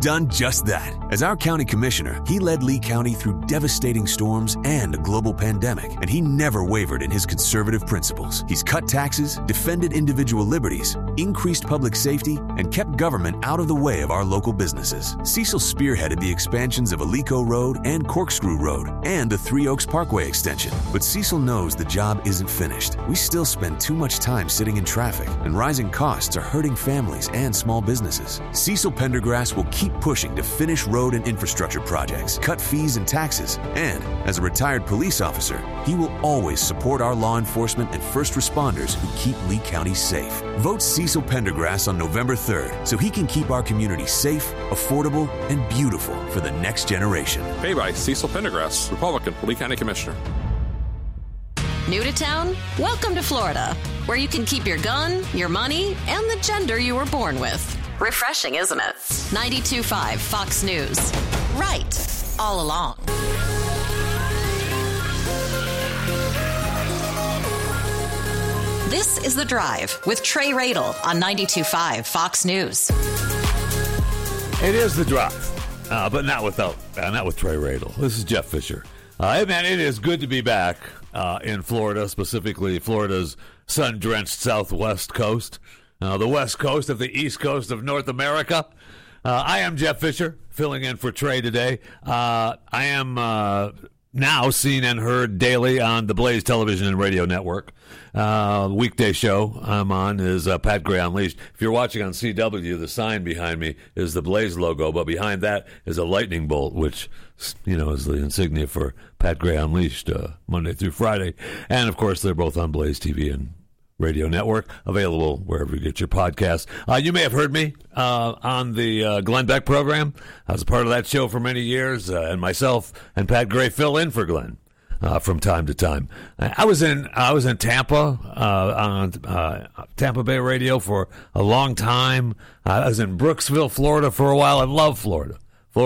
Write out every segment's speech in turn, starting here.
done just that. As our county commissioner, he led Lee County through devastating storms and a global pandemic, and he never wavered in his conservative principles. He's cut taxes, defended individual liberties, increased public safety, and kept government out of the way of our local businesses. Cecil spearheaded the expansions of Alico Road and Corkscrew Road and the Three Oaks Parkway extension. But Cecil knows the job isn't finished. We still spend too much time sitting in traffic, and rising costs are hurting families and small businesses. Cecil Pendergrass will keep pushing to finish road and infrastructure projects, cut fees and taxes, and as a retired police officer, he will always support our law enforcement and first responders who keep Lee County safe. Vote Cecil Pendergrass on November 3rd so he can keep our community safe, affordable, and beautiful for the next generation. Paid by Cecil Pendergrass, Republican, Lee County Commissioner. New to town? Welcome to Florida, where you can keep your gun, your money, and the gender you were born with. Refreshing, isn't it? 92.5 Fox News. Right, all along. This is The Drive with Trey Radel on 92.5 Fox News. It is The Drive, but not with Trey Radel. This is Jeff Fisher. Hey, man, it is good to be back in Florida, specifically Florida's sun-drenched southwest coast, the west coast of the east coast of North America. I am Jeff Fisher, filling in for Trey today. I am now seen and heard daily on the Blaze Television and Radio Network. Weekday show I'm on is Pat Gray Unleashed. If you're watching on CW, the sign behind me is the Blaze logo, but behind that is a lightning bolt, which, you know, is the insignia for Pat Gray Unleashed, Monday through Friday. And, of course, they're both on Blaze TV and Radio Network, available wherever you get your podcasts. You may have heard me on the Glenn Beck program. I was a part of that show for many years, and myself and Pat Gray fill in for Glenn from time to time. I was in Tampa on Tampa Bay Radio for a long time. I was in Brooksville, Florida for a while. I love Florida.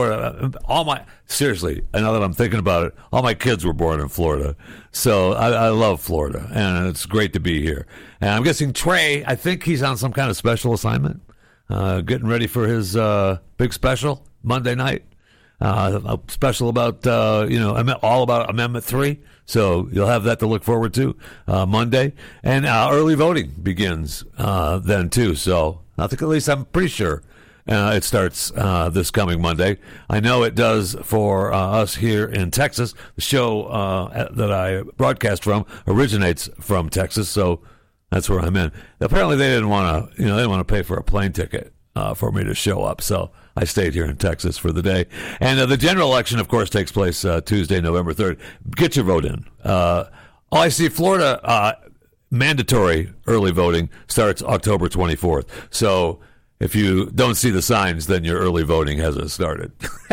Seriously, now that I'm thinking about it, all my kids were born in Florida. So I love Florida, and it's great to be here. And I'm guessing Trey, I think he's on some kind of special assignment, getting ready for his big special Monday night. A special about, all about Amendment 3. So you'll have that to look forward to Monday. And early voting begins then, too. So I think, at least I'm pretty sure, it starts this coming Monday. I know it does for us here in Texas. The show that I broadcast from originates from Texas, so that's where I'm in. Apparently, they didn't want to, pay for a plane ticket for me to show up, so I stayed here in Texas for the day. And the general election, of course, takes place Tuesday, November 3rd. Get your vote in. I see Florida mandatory early voting starts October 24th. So if you don't see the signs, then your early voting hasn't started.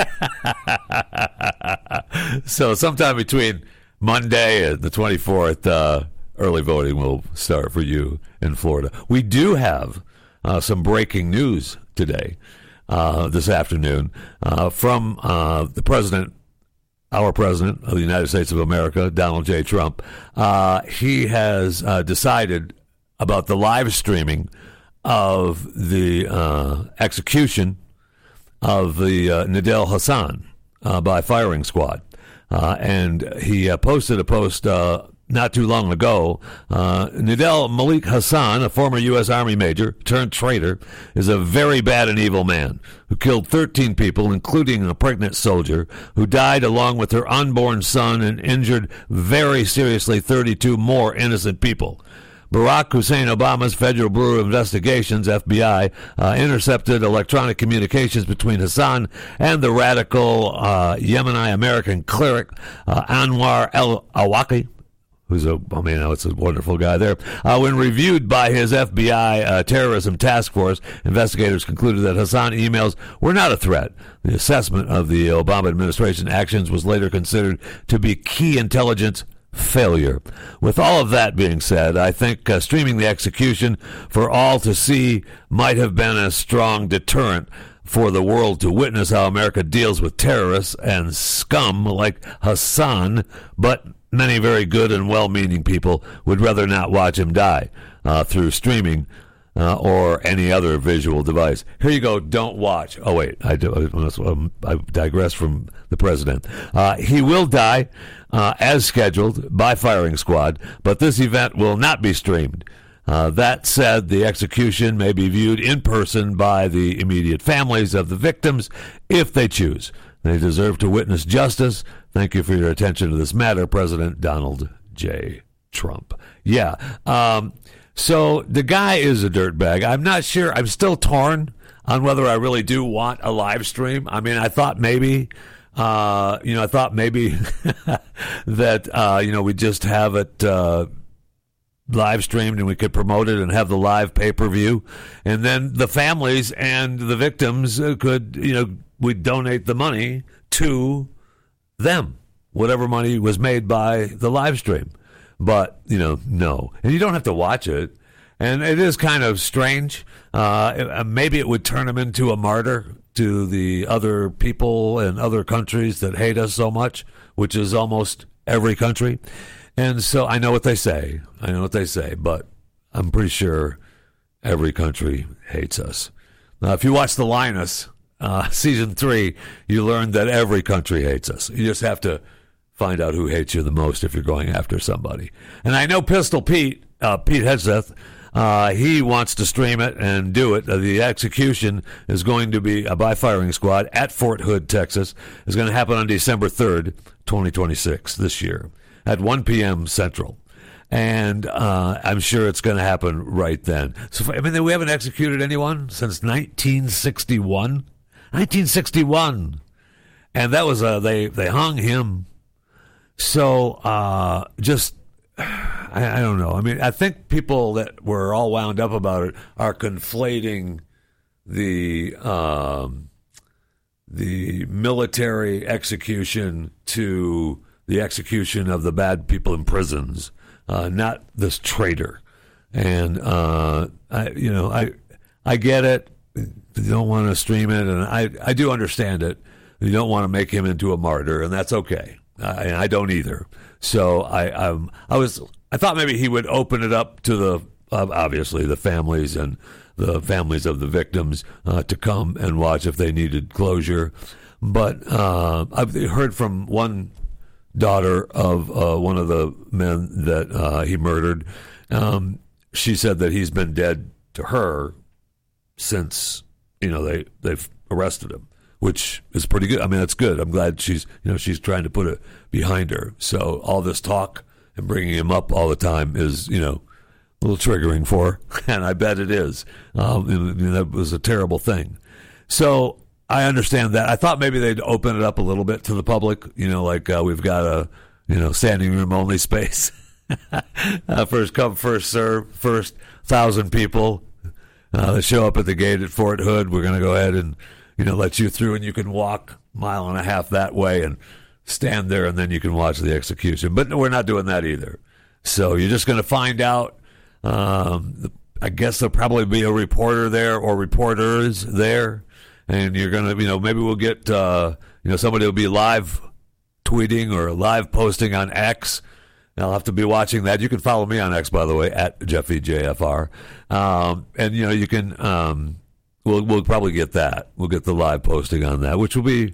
So sometime between Monday and the 24th, early voting will start for you in Florida. We do have some breaking news today, this afternoon, from the president, our president of the United States of America, Donald J. Trump. He has decided about the live streaming of the execution of the Nidal Hasan by firing squad. And he posted a post not too long ago. Nidal Malik Hasan, a former U.S. Army major turned traitor, is a very bad and evil man who killed 13 people, including a pregnant soldier, who died along with her unborn son and injured very seriously 32 more innocent people. Barack Hussein Obama's Federal Bureau of Investigations, FBI, intercepted electronic communications between Hassan and the radical Yemeni-American cleric Anwar el-Awlaki, who's it's a wonderful guy there. When reviewed by his FBI terrorism task force, investigators concluded that Hassan emails were not a threat. The assessment of the Obama administration actions was later considered to be key intelligence failure. With all of that being said, I think streaming the execution for all to see might have been a strong deterrent for the world to witness how America deals with terrorists and scum like Hassan, but many very good and well-meaning people would rather not watch him die through streaming or any other visual device. Here you go. Don't watch. Oh, wait. I digress from the president. He will die as scheduled by firing squad, but this event will not be streamed. That said, the execution may be viewed in person by the immediate families of the victims if they choose. They deserve to witness justice. Thank you for your attention to this matter, President Donald J. Trump. Yeah. So the guy is a dirtbag. I'm not sure. I'm still torn on whether I really do want a live stream. I mean, I thought maybe, that, we just have it live streamed and we could promote it and have the live pay-per-view. And then the families and the victims could, we'd donate the money to them, whatever money was made by the live stream. But, no. And you don't have to watch it. And it is kind of strange. Maybe it would turn him into a martyr to the other people in other countries that hate us so much, which is almost every country. And so I know what they say. But I'm pretty sure every country hates us. Now, if you watch The Linus, season 3, you learn that every country hates us. You just have to find out who hates you the most if you're going after somebody. And I know Pistol Pete Hegseth, he wants to stream it and do it. The execution is going to be by firing squad at Fort Hood, Texas. It's going to happen on December 3rd, 2026, this year, at 1 p.m. Central. And I'm sure it's going to happen right then. So, we haven't executed anyone since 1961. 1961. And that was, they hung him. So, I don't know. I think people that were all wound up about it are conflating the military execution to the execution of the bad people in prisons, not this traitor. And I get it. You don't want to stream it, and I do understand it. You don't want to make him into a martyr, and that's okay. I don't either. So I thought maybe he would open it up to the obviously the families and the families of the victims to come and watch if they needed closure. But I've heard from one daughter of one of the men that he murdered. She said that he's been dead to her since they've arrested him, which is pretty good. That's good. I'm glad she's trying to put it behind her. So all this talk and bringing him up all the time is, a little triggering for her, and I bet it is. That was a terrible thing. So I understand that. I thought maybe they'd open it up a little bit to the public, we've got a, standing room only space. First come, first serve, first 1,000 people that show up at the gate at Fort Hood. We're going to go ahead and, let you through, and you can walk 1.5 miles that way and stand there, and then you can watch the execution. But we're not doing that either. So you're just going to find out. I guess there'll probably be a reporter there or reporters there, and you're going to, maybe we'll get, somebody will be live tweeting or live posting on X. I'll have to be watching that. You can follow me on X, by the way, at JeffyJFR. And, you can, we'll probably get that. We'll get the live posting on that, which will be,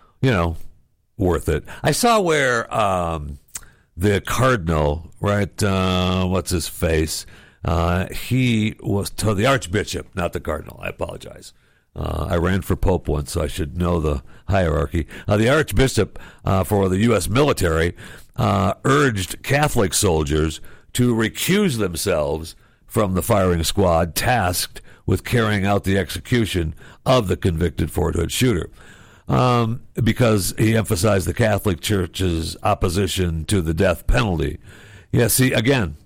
worth it. I saw where the cardinal, right, what's his face? He was the archbishop, not the cardinal. I apologize. I ran for pope once, so I should know the hierarchy. The archbishop for the U.S. military urged Catholic soldiers to recuse themselves from the firing squad tasked with carrying out the execution of the convicted Fort Hood shooter, because he emphasized the Catholic Church's opposition to the death penalty. Yeah, see, again,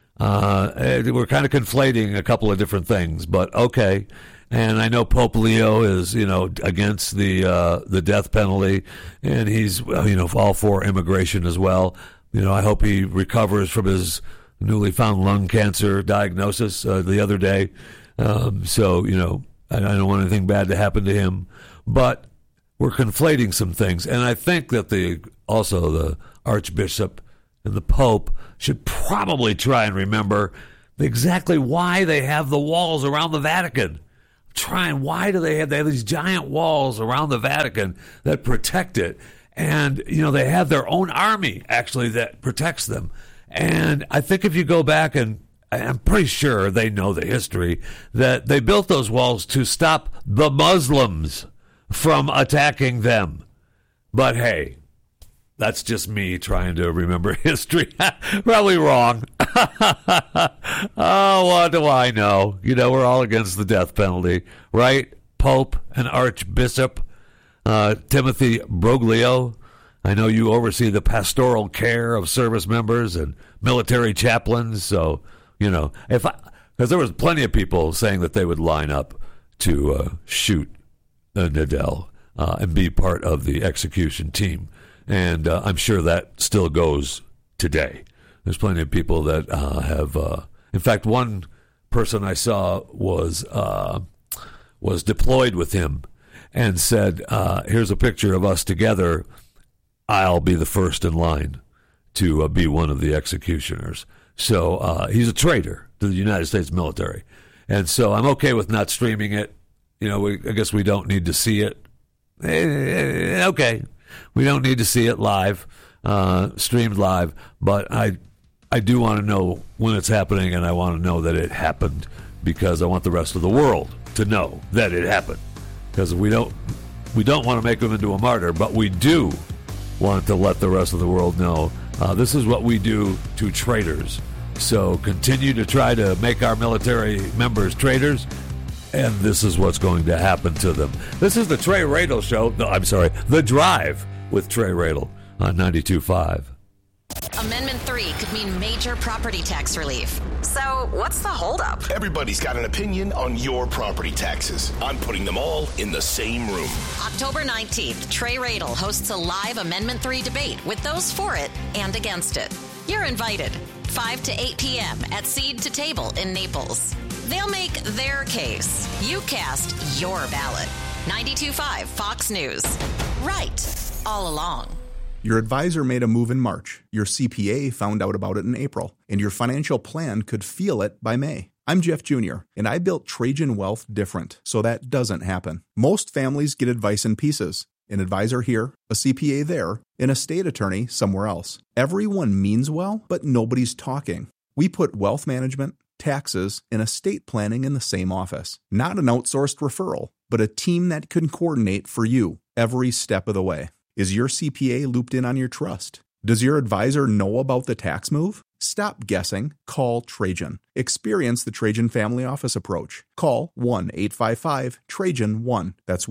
we're kind of conflating a couple of different things, but okay. And I know Pope Leo is, against the death penalty, and he's, all for immigration as well. I hope he recovers from his newly found lung cancer diagnosis the other day. So, I don't want anything bad to happen to him, but we're conflating some things. And I think that the Archbishop and the Pope should probably try and remember exactly why they have the walls around the Vatican. Why do they have these giant walls around the Vatican that protect it? And, they have their own army, actually, that protects them. And I think if you go back, and I'm pretty sure they know the history, that they built those walls to stop the Muslims from attacking them. But hey, that's just me trying to remember history. Probably wrong. Oh, what do I know? We're all against the death penalty, right? Pope and Archbishop Timothy Broglio. I know you oversee the pastoral care of service members and military chaplains. So, because there was plenty of people saying that they would line up to shoot Nadel and be part of the execution team. And I'm sure that still goes today. There's plenty of people that have. In fact, one person I saw was deployed with him and said, "Here's a picture of us together. I'll be the first in line to be one of the executioners." So he's a traitor to the United States military, and so I'm okay with not streaming it. I guess we don't need to see it. Okay. We don't need to see it live, streamed live, but I do want to know when it's happening, and I want to know that it happened because I want the rest of the world to know that it happened. Because we don't want to make him into a martyr, but we do want to let the rest of the world know this is what we do to traitors. So continue to try to make our military members traitors, and this is what's going to happen to them. This is the Trey Radel Show. No, I'm sorry, The Drive with Trey Radel on 92.5. Amendment 3 could mean major property tax relief. So what's the holdup? Everybody's got an opinion on your property taxes. I'm putting them all in the same room. October 19th, Trey Radel hosts a live Amendment 3 debate with those for it and against it. You're invited. 5 to 8 p.m. at Seed to Table in Naples. They'll make their case. You cast your ballot. 92.5 Fox News. Right. All along. Your advisor made a move in March, your CPA found out about it in April, and your financial plan could feel it by May. I'm Jeff Jr., and I built Trajan Wealth different, so that doesn't happen. Most families get advice in pieces. An advisor here, a CPA there, an estate attorney somewhere else. Everyone means well, but nobody's talking. We put wealth management, taxes, and estate planning in the same office. Not an outsourced referral, but a team that can coordinate for you every step of the way. Is your CPA looped in on your trust? Does your advisor know about the tax move? Stop guessing. Call Trajan. Experience the Trajan Family Office approach. Call 1-855-TRAJAN-1. That's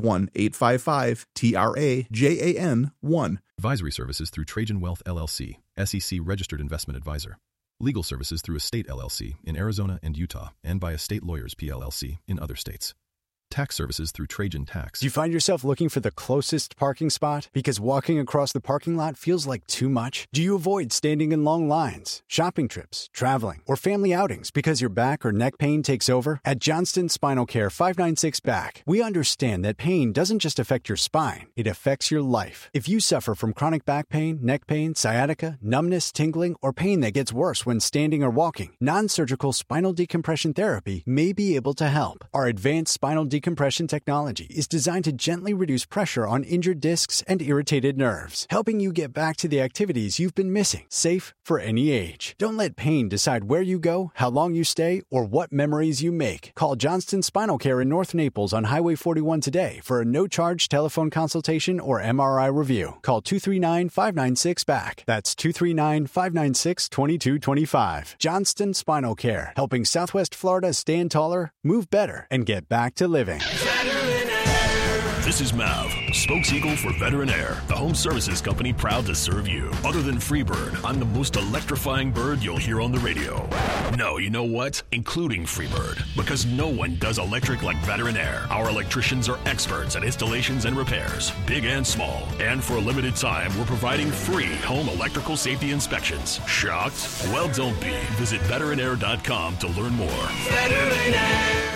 1-855-TRAJAN-1. Advisory services through Trajan Wealth LLC, SEC Registered Investment Advisor. Legal services through Estate LLC in Arizona and Utah, and by Estate Lawyers PLLC in other states. Tax services through Trajan Tax. Do you find yourself looking for the closest parking spot because walking across the parking lot feels like too much? Do you avoid standing in long lines, shopping trips, traveling, or family outings because your back or neck pain takes over? At Johnston Spinal Care 596 Back, we understand that pain doesn't just affect your spine, it affects your life. If you suffer from chronic back pain, neck pain, sciatica, numbness, tingling, or pain that gets worse when standing or walking, non-surgical spinal decompression therapy may be able to help. Our advanced spinal decompression technology is designed to gently reduce pressure on injured discs and irritated nerves, helping you get back to the activities you've been missing, safe for any age. Don't let pain decide where you go, how long you stay, or what memories you make. Call Johnston Spinal Care in North Naples on Highway 41 today for a no-charge telephone consultation or MRI review. Call 239-596-BACK. That's 239-596-2225. Johnston Spinal Care, helping Southwest Florida stand taller, move better, and get back to living. This is Mav, spokes-eagle for Veteran Air, the home services company proud to serve you. Other than Freebird, I'm the most electrifying bird you'll hear on the radio. No, you know what? Including Freebird, because no one does electric like Veteran Air. Our electricians are experts at installations and repairs, big and small. And for a limited time, we're providing free home electrical safety inspections. Shocked? Well, don't be. Visit veteranair.com to learn more. Veteran Air!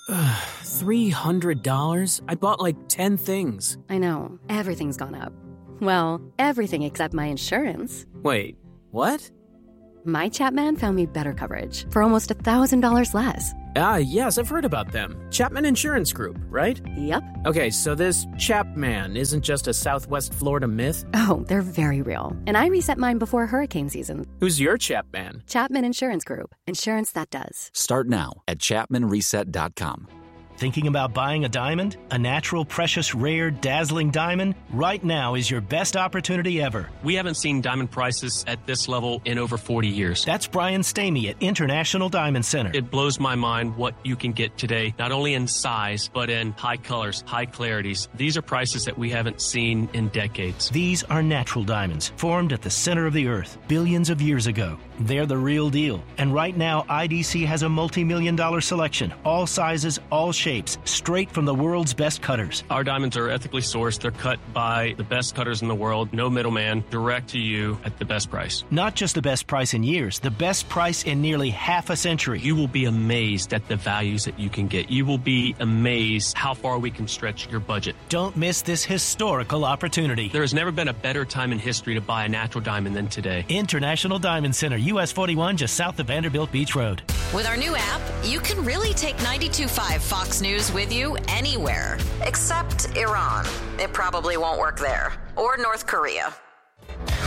$300? I bought like 10 things. I know. Everything's gone up. Well, everything except my insurance. Wait, what? My Chapman found me better coverage for almost $1,000 less. Yes, I've heard about them. Chapman Insurance Group, right? Yep. Okay, so this Chapman isn't just a Southwest Florida myth? Oh, they're very real. And I reset mine before hurricane season. Who's your Chapman? Chapman Insurance Group. Insurance that does. Start now at ChapmanReset.com. Thinking about buying a diamond? A natural, precious, rare, dazzling diamond? Right now is your best opportunity ever. We haven't seen diamond prices at this level in over 40 years. That's Brian Stamey at International Diamond Center. It blows my mind what you can get today, not only in size, but in high colors, high clarities. These are prices that we haven't seen in decades. These are natural diamonds, formed at the center of the earth billions of years ago. They're the real deal. And right now, IDC has a multi-million-dollar selection, all sizes, all shapes, straight from the world's best cutters. Our diamonds are ethically sourced. They're cut by the best cutters in the world, no middleman, direct to you at the best price. Not just the best price in years, the best price in nearly half a century. You will be amazed at the values that you can get. You will be amazed how far we can stretch your budget. Don't miss this historical opportunity. There has never been a better time in history to buy a natural diamond than today. International Diamond Center, US 41, just south of Vanderbilt Beach Road. With our new app, you can really take 92.5 Fox News with you anywhere, except Iran. It probably won't work there. Or North Korea.